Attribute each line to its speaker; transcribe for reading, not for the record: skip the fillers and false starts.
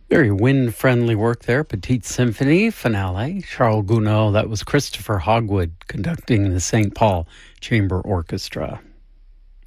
Speaker 1: Very wind-friendly work there. Petite Symphony finale. Charles Gounod. That was Christopher Hogwood conducting the St. Paul Chamber Orchestra.